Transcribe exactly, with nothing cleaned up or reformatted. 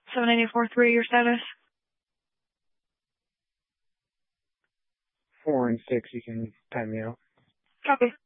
seven eighty-four three, your status? Four and six, you can time me out. Copy.